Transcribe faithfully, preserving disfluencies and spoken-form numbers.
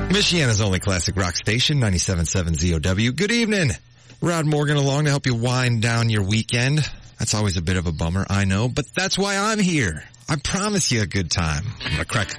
Michiana's only classic rock station, ninety-seven point seven Z O W. Good evening. Rod Morgan along to help you wind down your weekend. That's always a bit of a bummer, I know, but that's why I'm here. I promise you a good time. I'm going to crack a